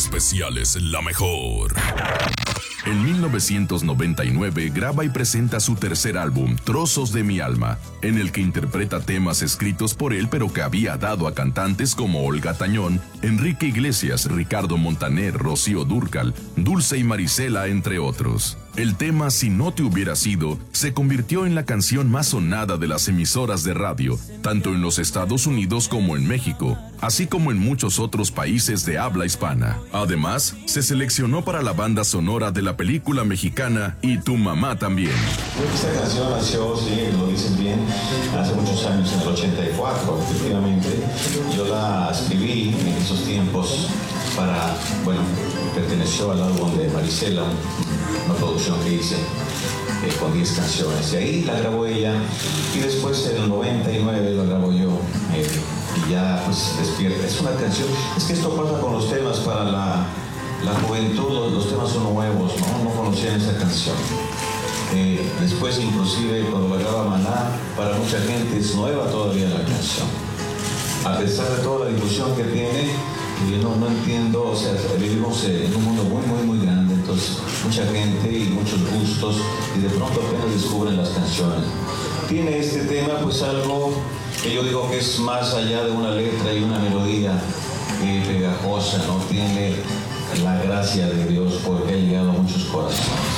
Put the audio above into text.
especiales La Mejor. En 1999 graba y presenta su tercer álbum, Trozos de mi alma, en el que interpreta temas escritos por él pero que había dado a cantantes como Olga Tañón, Enrique Iglesias, Ricardo Montaner, Rocío Dúrcal, Dulce y Marisela, entre otros. El tema Si no te hubiera sido se convirtió en la canción más sonada de las emisoras de radio, tanto en los Estados Unidos como en México, así como en muchos otros países de habla hispana. Además, se seleccionó para la banda sonora de la película mexicana Y tu mamá también. Esta canción nació, sí, lo dicen bien, hace muchos años, en el 84, efectivamente. Yo la escribí en esos tiempos perteneció al álbum de Marisela, una producción que hice con 10 canciones. Y ahí la grabó ella, y después en el 99 la grabo yo. Y ya pues despierta. Es una canción, es que esto pasa con los temas para la juventud, los temas son nuevos, no conocían esa canción. Después inclusive cuando la graba Maná, para mucha gente es nueva todavía la canción. A pesar de toda la difusión que tiene, yo no entiendo, o sea, vivimos en un mundo muy grande, entonces mucha gente y muchos gustos, y de pronto apenas descubren las canciones. Tiene este tema pues algo que yo digo que es más allá de una letra y una melodía pegajosa, ¿no? Tiene la gracia de Dios porque ha llegado a muchos corazones.